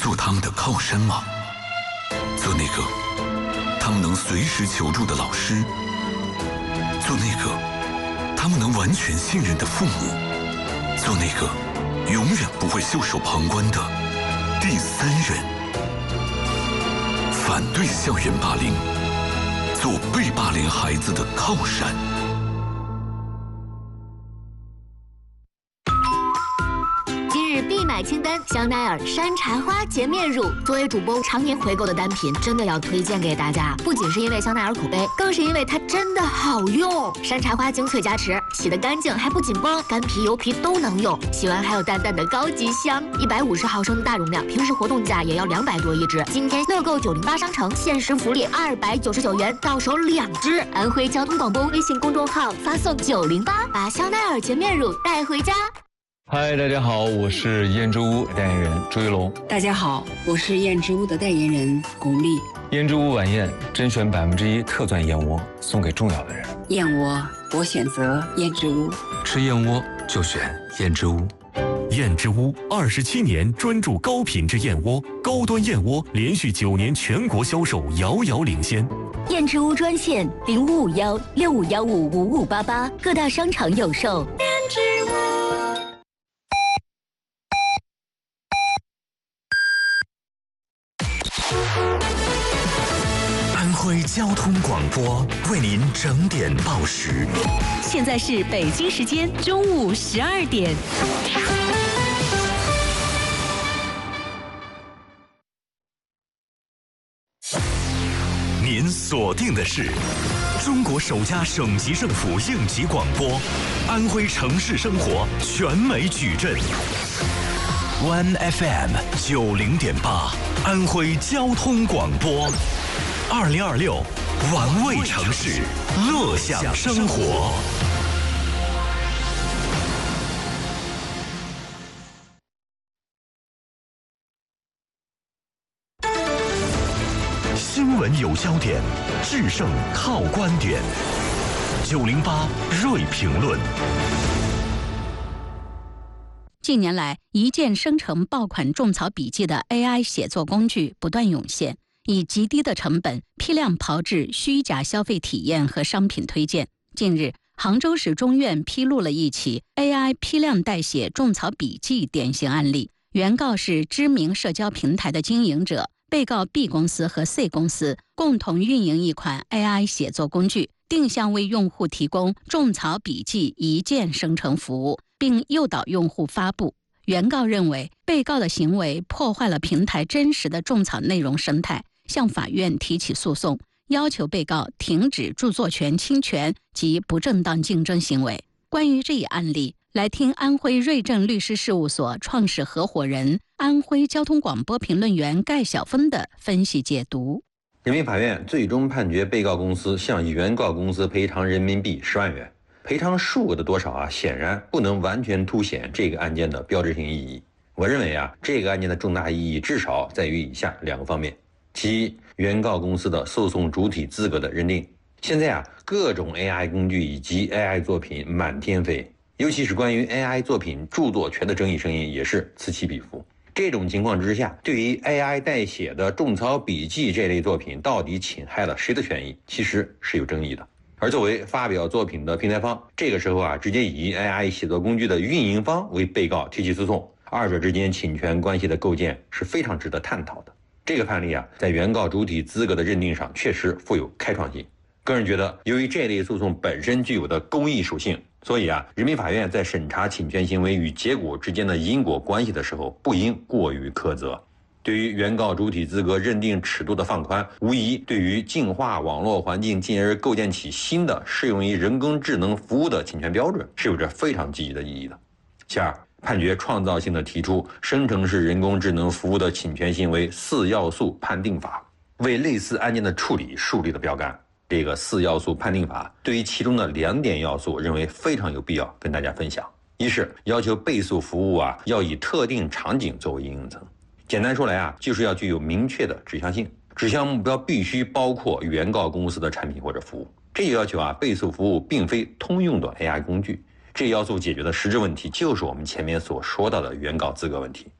做他们的靠山吗？做那个他们能随时求助的老师，做那个他们能完全信任的父母，做那个永远不会袖手旁观的第三人。反对校园霸凌，做被霸凌孩子的靠山。 必买清单：香奈儿山茶花洁面乳。作为主播常年回购的单品，真的要推荐给大家。不仅是因为香奈儿口碑，更是因为它真的好用。山茶花精粹加持，洗得干净还不紧绷，干皮油皮都能用。洗完还有淡淡的高级香。150毫升的大容量，平时活动价也要200多一支。今天乐购908商城限时福利299元，到手2支。安徽交通广播微信公众号发送908，把香奈儿洁面乳带回家。 嗨，大家好，我是燕之屋代言人朱一龙。 大家好，我是燕之屋的代言人巩俐。 燕之屋晚宴甄选1%特钻燕窝，送给重要的人。 燕窝，我选择燕之屋。 吃燕窝就选燕之屋。 燕之屋27年专注高品质燕窝，高端燕窝连续9年全国销售遥遥领先。 燕之屋专线0551651588，各大商场有售。燕之屋。 安徽交通广播为您整点报时。 现在是北京时间中午12点。 您锁定的是中国首家省级政府应急广播，安徽城市生活全美矩阵。One FM 90.8，安徽交通广播，2026玩味城市，乐享生活。新闻有焦点，制胜靠观点。908锐评论。 近年来，一键生成爆款种草笔记的 AI 写作工具不断涌现，以极低的成本批量炮制虚假消费体验和商品推荐。近日，杭州市中院披露了一起 AI 批量代写种草笔记典型案例。原告是知名社交平台的经营者，被告 B 公司和 C 公司共同运营一款 AI 写作工具，定向为用户提供种草笔记一键生成服务，并诱导用户发布。原告认为，被告的行为破坏了平台真实的种草内容生态，向法院提起诉讼，要求被告停止著作权侵权及不正当竞争行为。关于这一案例，来听安徽瑞正律师事务所创始合伙人、安徽交通广播评论员盖晓峰的分析解读。 人民法院最终判决被告公司向原告公司赔偿人民币10万元。赔偿数额的多少显然不能完全凸显这个案件的标志性意义。我认为这个案件的重大意义至少在于以下2个方面：其一，原告公司的诉讼主体资格的认定。现在各种 AI 工具以及 AI 作品满天飞，尤其是关于 AI 作品著作权的争议声音也是此起彼伏。这种情况之下，对于 AI 代写的种草笔记这类作品到底侵害了谁的权益，其实是有争议的。而作为发表作品的平台方，这个时候直接以 AI 写作工具的运营方为被告提起诉讼，二者之间侵权关系的构建是非常值得探讨的。这个判例在原告主体资格的认定上确实富有开创性。个人觉得，由于这类诉讼本身具有的公益属性，所以人民法院在审查侵权行为与结果之间的因果关系的时候，不应过于苛责。对于原告主体资格认定尺度的放宽，无疑对于净化网络环境，进而构建起新的适用于人工智能服务的侵权标准，是有着非常积极的意义的。其二，判决创造性的提出生成式人工智能服务的侵权行为4要素判定法，为类似案件的处理树立了标杆。这个4要素判定法对于其中的2点要素认为非常有必要跟大家分享。一是要求被诉服务要以特定场景作为应用层。简单说来就是要具有明确的指向性，指向目标必须包括原告公司的产品或者服务。这个要求被诉服务并非通用的 AI 工具。这要素解决的实质问题就是我们前面所说到的原告资格问题。